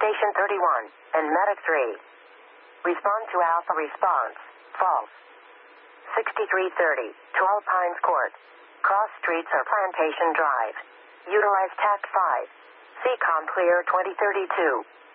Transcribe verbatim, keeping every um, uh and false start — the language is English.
Station thirty-one, and Medic three. Respond to Alpha response. False. sixty-three thirty, twelve Pines Court. Cross streets or Plantation Drive. Utilize Tact five. C COM clear twenty thirty-two.